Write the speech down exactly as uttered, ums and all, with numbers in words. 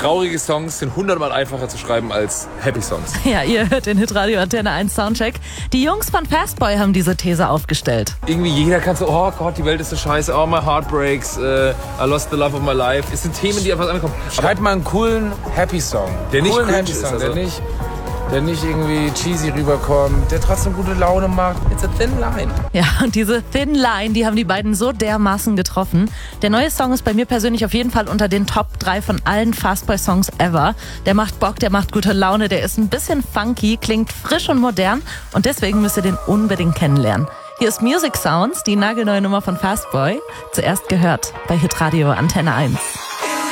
traurige Songs sind hundertmal einfacher zu schreiben als Happy Songs. Ja, ihr hört den Hitradio Antenne eins Soundcheck. Die Jungs von Fastboy haben diese These aufgestellt. Irgendwie jeder kann so, oh Gott, die Welt ist so scheiße, oh my heart breaks, uh, I lost the love of my life. Es sind Themen, die einfach ankommen. Schreibt mal einen coolen Happy Song. Der nicht coolen cringe Happy Song, ist, also. der nicht, der nicht irgendwie cheesy rüberkommt, der trotzdem gute Laune macht. It's a thin line. Ja, und diese Thin Line, die haben die beiden so dermaßen getroffen. Der neue Song ist bei mir persönlich auf jeden Fall unter den Top drei von allen Fastboy-Songs ever. Der macht Bock, der macht gute Laune, der ist ein bisschen funky, klingt frisch und modern und deswegen müsst ihr den unbedingt kennenlernen. Hier ist Music Sounds, die nagelneue Nummer von Fastboy. Zuerst gehört bei Hitradio Antenne eins.